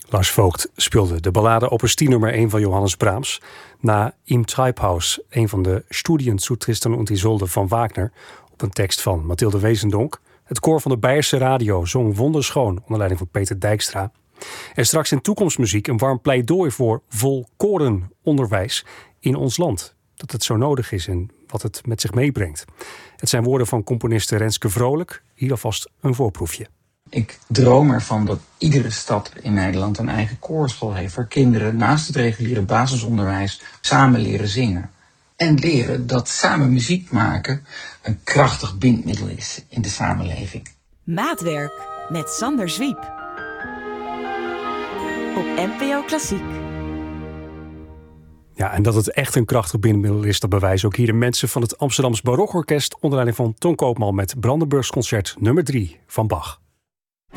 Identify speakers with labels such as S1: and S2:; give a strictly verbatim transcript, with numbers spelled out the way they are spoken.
S1: Lars Vogt speelde de ballade Opus tien nummer één van Johannes Brahms. Na Im Treibhaus, een van de Studien zu Tristan und Isolde van Wagner, op een tekst van Mathilde Wezendonck. Het koor van de Beierse Radio zong Wonderschoon onder leiding van Peter Dijkstra. En straks in toekomstmuziek een warm pleidooi voor volkorenonderwijs in ons land. Dat het zo nodig is en wat het met zich meebrengt. Het zijn woorden van componiste Renske Vrolijk. Hier alvast een voorproefje.
S2: Ik droom ervan dat iedere stad in Nederland een eigen koorschool heeft, waar kinderen naast het reguliere basisonderwijs samen leren zingen. En leren dat samen muziek maken een krachtig bindmiddel is in de samenleving.
S3: Maatwerk met Sander Zwiep. Op N P O Klassiek.
S1: Ja, en dat het echt een krachtig bindmiddel is, dat bewijzen ook hier de mensen van het Amsterdams Barokorkest onder leiding van Ton Koopman met Brandenburgs Concert nummer drie van Bach.